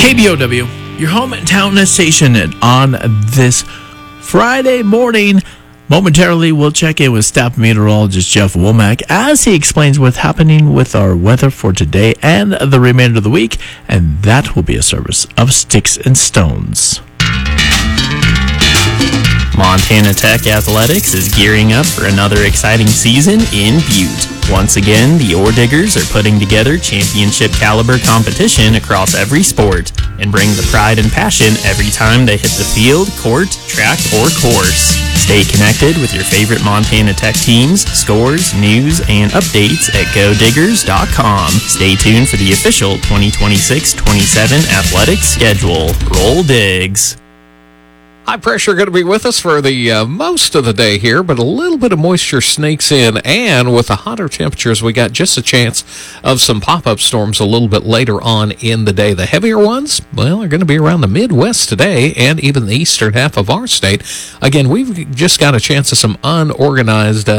KBOW, your hometown station, and on this Friday morning, momentarily we'll check in with staff meteorologist Jeff Womack as he explains what's happening with our weather for today and the remainder of the week, and that will be a service of Sticks and Stones. Montana Tech Athletics is gearing up for another exciting season in Butte. Once again, the Ore Diggers are putting together championship-caliber competition across every sport and bring the pride and passion every time they hit the field, court, track, or course. Stay connected with your favorite Montana Tech teams, scores, news, and updates at GoDiggers.com. Stay tuned for the official 2026-27 athletics schedule. Roll Digs! High pressure going to be with us for the most of the day here, but a little bit of moisture sneaks in, and with the hotter temperatures, we got just a chance of some pop-up storms a little bit later on in the day. The heavier ones, well, are going to be around the Midwest today and even the eastern half of our state. Again, we've just got a chance of some unorganized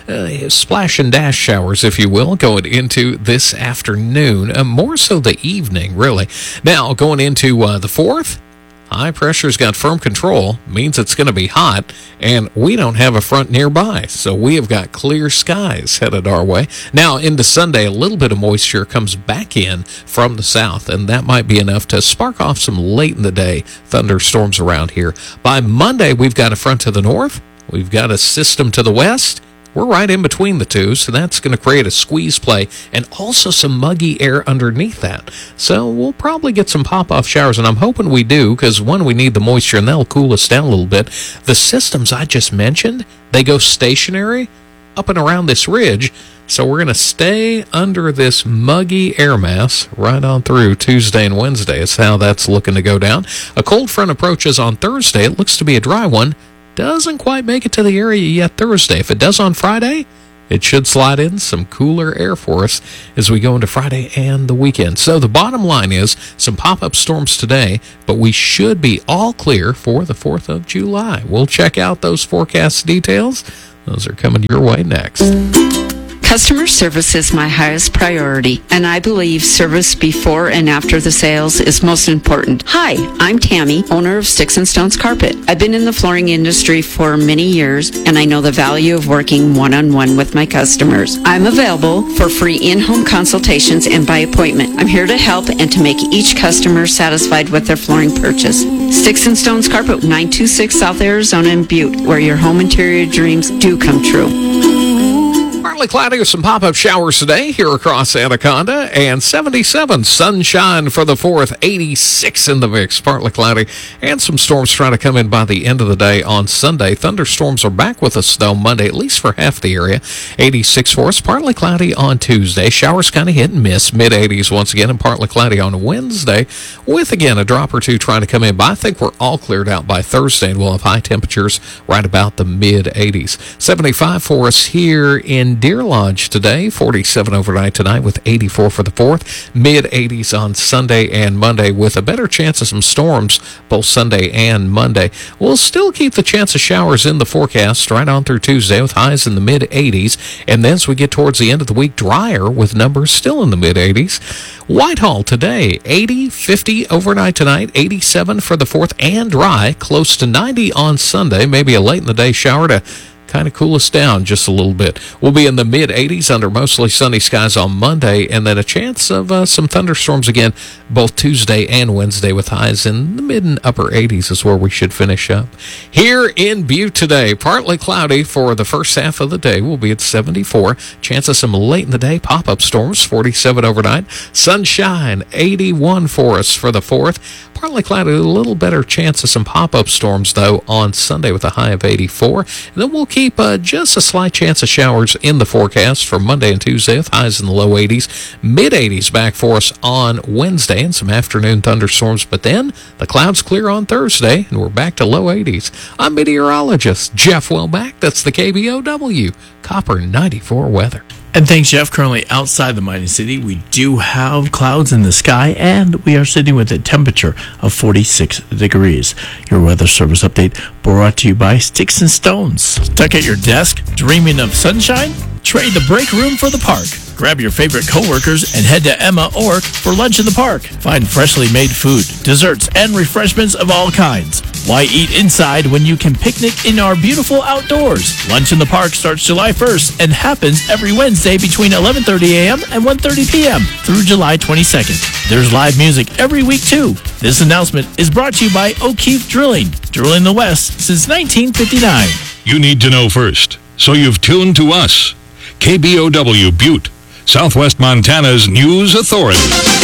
splash and dash showers, if you will, going into this afternoon, more so the evening, really. Now, going into the 4th, high pressure's got firm control, means it's going to be hot, and we don't have a front nearby, so we have got clear skies headed our way. Now, into Sunday, a little bit of moisture comes back in from the south, and that might be enough to spark off some late-in-the-day thunderstorms around here. By Monday, we've got a front to the north, we've got a system to the west. We're right in between the two, so that's going to create a squeeze play and also some muggy air underneath that. So we'll probably get some pop-off showers, and I'm hoping we do because, one, we need the moisture, and that'll cool us down a little bit. The systems I just mentioned, they go stationary up and around this ridge, so we're going to stay under this muggy air mass right on through Tuesday and Wednesday. Is how that's looking to go down. A cold front approaches on Thursday. It looks to be a dry one. Doesn't quite make it to the area yet Thursday. If it does on Friday, it should slide in some cooler air for us as we go into Friday and the weekend. So the bottom line is some pop-up storms today, but we should be all clear for the 4th of July. We'll check out those forecast details. Those are coming your way next. Customer service is my highest priority, and I believe service before and after the sales is most important. Hi, I'm Tammy, owner of Sticks and Stones Carpet. I've been in the flooring industry for many years, and I know the value of working one-on-one with my customers. I'm available for free in-home consultations and by appointment. I'm here to help and to make each customer satisfied with their flooring purchase. Sticks and Stones Carpet, 926 South Arizona in Butte, where your home interior dreams do come true. Partly cloudy with some pop-up showers today here across Anaconda, and 77 sunshine for the 4th, 86 in the mix. Partly cloudy and some storms trying to come in by the end of the day on Sunday. Thunderstorms are back with us, though, Monday, at least for half the area. 86 for us, partly cloudy on Tuesday. Showers kind of hit and miss, mid-80s once again, and partly cloudy on Wednesday, with, again, a drop or two trying to come in. But I think we're all cleared out by Thursday, and we'll have high temperatures right about the mid-80s. 75 for us here in Deer Lodge today, 47 overnight tonight with 84 for the 4th, mid-80s on Sunday and Monday with a better chance of some storms both Sunday and Monday. We'll still keep the chance of showers in the forecast right on through Tuesday with highs in the mid-80s, and then as we get towards the end of the week, drier with numbers still in the mid-80s. Whitehall today, 80, 50 overnight tonight, 87 for the 4th and dry, close to 90 on Sunday, maybe a late in the day shower to kind of cool us down just a little bit. We'll be in the mid-80s under mostly sunny skies on Monday, and then a chance of some thunderstorms again both Tuesday and Wednesday with highs in the mid and upper 80s is where we should finish up. Here in Butte today, partly cloudy for the first half of the day. We'll be at 74. Chance of some late in the day pop-up storms, 47 overnight. Sunshine, 81 for us for the 4th. Partly cloudy, a little better chance of some pop-up storms, though, on Sunday with a high of 84. And then we'll keep just a slight chance of showers in the forecast for Monday and Tuesday with highs in the low 80s. Mid-80s back for us on Wednesday and some afternoon thunderstorms. But then the clouds clear on Thursday, and we're back to low 80s. I'm meteorologist Jeff Womack. That's the KBOW Copper 94 weather. And thanks, Jeff. Currently outside the mighty city, we do have clouds in the sky, and we are sitting with a temperature of 46 degrees. Your weather service update brought to you by Sticks and Stones. Stuck at your desk, dreaming of sunshine? Trade the break room for the park. Grab your favorite coworkers and head to Emma Ork for lunch in the park. Find freshly made food, desserts, and refreshments of all kinds. Why eat inside when you can picnic in our beautiful outdoors? Lunch in the Park starts July 1st and happens every Wednesday between 11:30 a.m. and 1:30 p.m. through July 22nd. There's live music every week, too. This announcement is brought to you by O'Keefe Drilling, drilling the West since 1959. You need to know first, so you've tuned to us. KBOW Butte, Southwest Montana's news authority.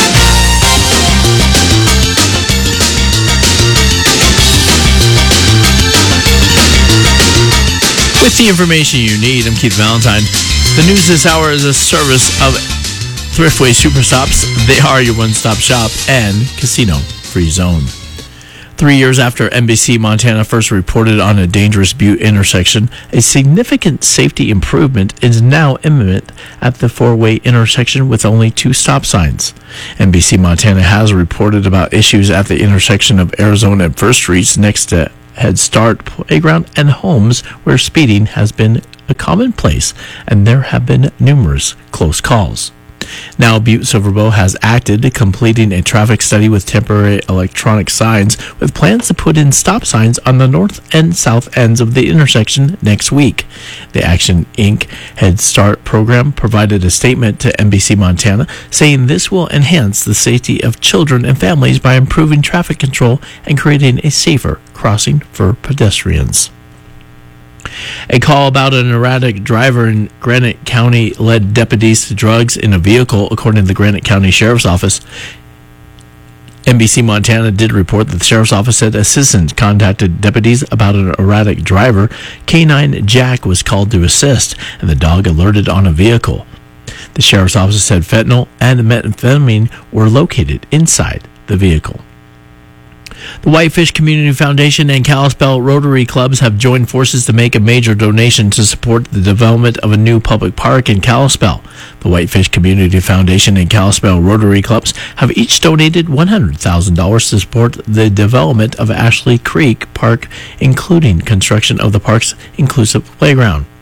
With the information you need, I'm Keith Valentine. The news this hour is a service of Thriftway Superstops. They are your one-stop shop and casino-free zone. 3 years after NBC Montana first reported on a dangerous Butte intersection, a significant safety improvement is now imminent at the four-way intersection with only 2 stop signs. NBC Montana has reported about issues at the intersection of Arizona and First Streets next to Head Start Playground and homes where speeding has been a commonplace, and there have been numerous close calls. Now, Butte Silverbow has acted, completing a traffic study with temporary electronic signs with plans to put in stop signs on the north and south ends of the intersection next week. The Action Inc. Head Start program provided a statement to NBC Montana saying this will enhance the safety of children and families by improving traffic control and creating a safer crossing for pedestrians. A call about an erratic driver in Granite County led deputies to drugs in a vehicle, according to the Granite County Sheriff's Office. NBC Montana did report that the Sheriff's Office said assistants contacted deputies about an erratic driver. K9 Jack was called to assist, and the dog alerted on a vehicle. The Sheriff's Office said fentanyl and methamphetamine were located inside the vehicle. The Whitefish Community Foundation and Kalispell Rotary Clubs have joined forces to make a major donation to support the development of a new public park in Kalispell. The Whitefish Community Foundation and Kalispell Rotary Clubs have each donated $100,000 to support the development of Ashley Creek Park, including construction of the park's inclusive playground.